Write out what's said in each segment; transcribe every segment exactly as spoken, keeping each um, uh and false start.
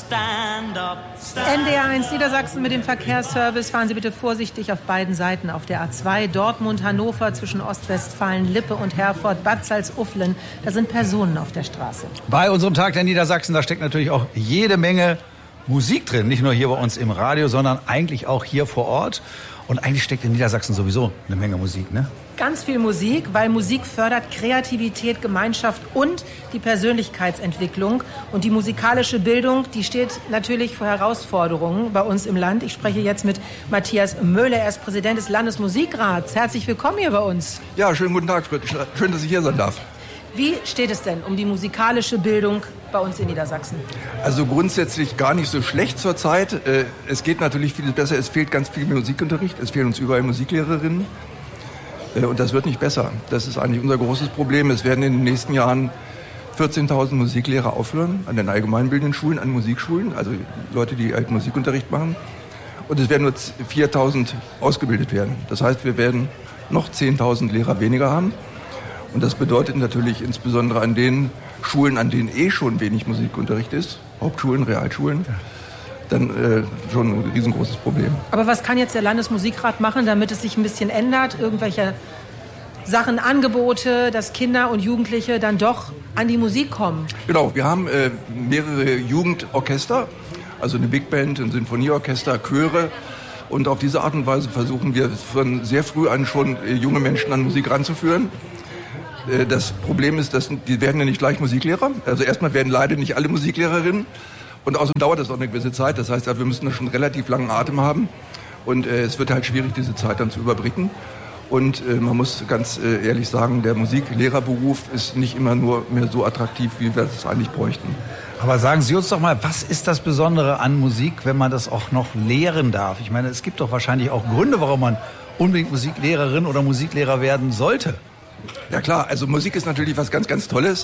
N D R eins Niedersachsen mit dem Verkehrsservice. Fahren Sie bitte vorsichtig auf beiden Seiten auf der A zwei. Dortmund, Hannover, zwischen Ostwestfalen, Lippe und Herford, Bad Salzuflen. Da sind Personen auf der Straße. Bei unserem Tag der Niedersachsen, da steckt natürlich auch jede Menge Musik drin. Nicht nur hier bei uns im Radio, sondern eigentlich auch hier vor Ort. Und eigentlich steckt in Niedersachsen sowieso eine Menge Musik, ne? Ganz viel Musik, weil Musik fördert Kreativität, Gemeinschaft und die Persönlichkeitsentwicklung. Und die musikalische Bildung, die steht natürlich vor Herausforderungen bei uns im Land. Ich spreche jetzt mit Matthias Möhle, er ist Präsident des Landesmusikrats. Herzlich willkommen hier bei uns. Ja, schönen guten Tag, schön, dass ich hier sein darf. Wie steht es denn um die musikalische Bildung bei uns in Niedersachsen? Also grundsätzlich gar nicht so schlecht zurzeit. Es geht natürlich viel besser, es fehlt ganz viel Musikunterricht, es fehlen uns überall Musiklehrerinnen. Und das wird nicht besser. Das ist eigentlich unser großes Problem. Es werden in den nächsten Jahren vierzehntausend Musiklehrer aufhören an den allgemeinbildenden Schulen, an Musikschulen, also Leute, die halt Musikunterricht machen. Und es werden nur viertausend ausgebildet werden. Das heißt, wir werden noch zehntausend Lehrer weniger haben. Und das bedeutet natürlich insbesondere an den Schulen, an denen eh schon wenig Musikunterricht ist, Hauptschulen, Realschulen, dann äh, schon ein riesengroßes Problem. Aber was kann jetzt der Landesmusikrat machen, damit es sich ein bisschen ändert? Irgendwelche Sachen, Angebote, dass Kinder und Jugendliche dann doch an die Musik kommen? Genau, wir haben äh, mehrere Jugendorchester, also eine Big Band, ein Sinfonieorchester, Chöre. Und auf diese Art und Weise versuchen wir von sehr früh an schon äh, junge Menschen an Musik ranzuführen. Äh, das Problem ist, dass die werden ja nicht gleich Musiklehrer. Also erstmal werden leider nicht alle Musiklehrerinnen. Und außerdem dauert das auch eine gewisse Zeit. Das heißt, wir müssen da schon relativ langen Atem haben. Und äh, es wird halt schwierig, diese Zeit dann zu überbrücken. Und äh, man muss ganz äh, ehrlich sagen, der Musiklehrerberuf ist nicht immer nur mehr so attraktiv, wie wir es eigentlich bräuchten. Aber sagen Sie uns doch mal, was ist das Besondere an Musik, wenn man das auch noch lehren darf? Ich meine, es gibt doch wahrscheinlich auch Gründe, warum man unbedingt Musiklehrerin oder Musiklehrer werden sollte. Ja klar, also Musik ist natürlich was ganz, ganz Tolles.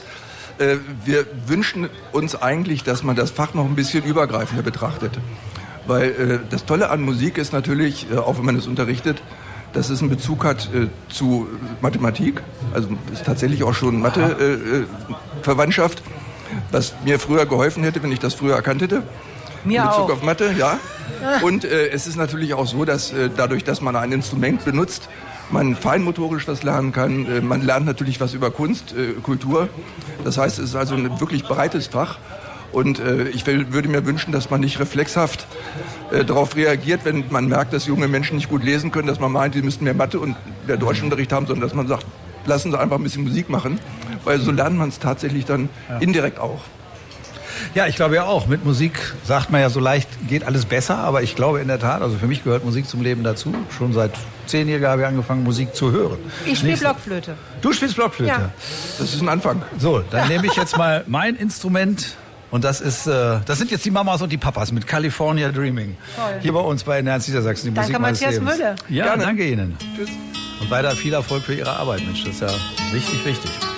Wir wünschen uns eigentlich, dass man das Fach noch ein bisschen übergreifender betrachtet. Weil äh, das Tolle an Musik ist natürlich, äh, auch wenn man es unterrichtet, dass es einen Bezug hat äh, zu Mathematik. Also ist tatsächlich auch schon Mathe-Verwandtschaft, äh, was mir früher geholfen hätte, wenn ich das früher erkannt hätte. Mir in Bezug auch. auf Mathe, ja. Und äh, es ist natürlich auch so, dass äh, dadurch, dass man ein Instrument benutzt, man feinmotorisch was lernen kann. Man lernt natürlich was über Kunst, äh, Kultur. Das heißt, es ist also ein wirklich breites Fach. Und äh, ich will, würde mir wünschen, dass man nicht reflexhaft äh, darauf reagiert, wenn man merkt, dass junge Menschen nicht gut lesen können, dass man meint, sie müssten mehr Mathe und mehr Deutschunterricht haben, sondern dass man sagt, lassen Sie einfach ein bisschen Musik machen. Weil so lernt man es tatsächlich dann ja. indirekt auch. Ja, ich glaube ja auch. Mit Musik sagt man ja, so leicht geht alles besser. Aber ich glaube in der Tat, also für mich gehört Musik zum Leben dazu. Schon seit zehn Jahren habe ich angefangen, Musik zu hören. Ich spiele Blockflöte. Du spielst Blockflöte? Ja. Das ist ein Anfang. So, dann nehme ich jetzt mal mein Instrument. Und das ist, äh, das sind jetzt die Mamas und die Papas mit California Dreaming. Toll. Hier bei uns bei N D R eins Niedersachsen, die Danke, Musik meines Matthias Lebens. Mölle. Ja, Gerne. danke Ihnen. Tschüss. Und weiter viel Erfolg für Ihre Arbeit, Mensch. Das ist ja richtig wichtig.